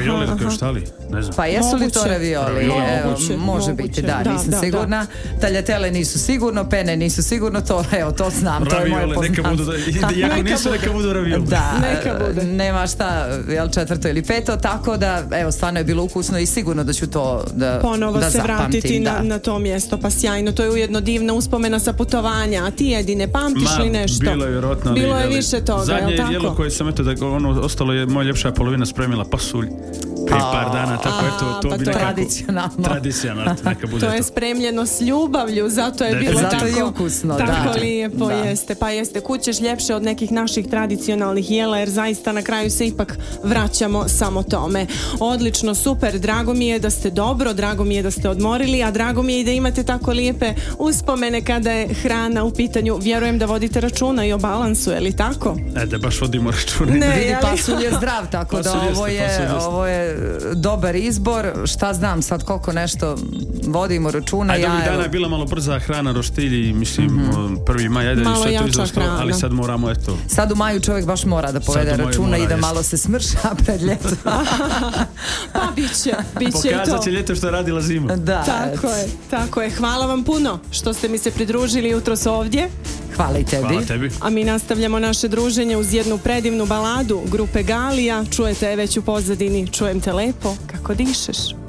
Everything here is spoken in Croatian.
Ravioli kao štali, ne znam. Pa jesu li to Moguće. ravioli? Moguće, Može biti, da, nisam da. sigurna. Tagliatelle nisu sigurno, pene nisu sigurno, to znam, to je moje Raviole, neka budu, poznanstvo. iako nisu, neka budu ravioli. Da, Neka bude. nema šta, jel, 4. ili 5. tako da, evo, stvarno je bilo ukusno i sigurno da ću to da Ponovo da se vratiti zapamtim, da. na to mjesto, pa sjajno, to je ujedno divna uspomena sa putovanja, a ti Edine, pamtiš li nešto? Bilo je vjerojatno. Bilo je više toga, zadnje jel tako? jelo koje sam eto, da ono, ostalo je moja ljepša polovina spremila pasulj prije par dana, tako eto, to pa bi to je nekako... Tradicionalno, neka bude To je to. spremljeno s ljubavlju, zato je bilo Zato tako, je ukusno, tako da. lijepo, Da. jeste. Pa jeste, kućeš ljepše od nekih naših tradicionalnih jela, jer zaista na kraju se ipak vraćamo samo tome. Odlično, super, drago mi je da ste dobro, drago mi je da ste odmorili, a drago mi je i da imate tako lijepe uspomene kada je hrana u pitanju. Vjerujem da vodite računa i o balansu, je li tako? Da baš vodimo račune. Ne, Vidi, ali- pasulj je zdrav, tako da Pasulj jeste. ovo je dobar izbor. Šta znam sad koliko nešto vodimo računa. Ajde, ovih dana je bila malo brza hrana, roštilji, mislim, 1. maj, ajde, Malo sve to jača izostalo, hrana. ali sad moramo, eto, Sad u maju čovjek baš mora da povede Sad u maju računa mora, i da jeste. malo se smrša pred ljeto. Pa bit će i to. pokazat će ljeto što je radila zima. Da, Tako je. Hvala vam puno što ste mi se pridružili jutros ovdje. hvala i tebi. Hvala tebi. A mi nastavljamo naše druženje uz jednu predivnu baladu grupe Galija. Čujete je već u pozadini, čujem te lepo kako dišeš.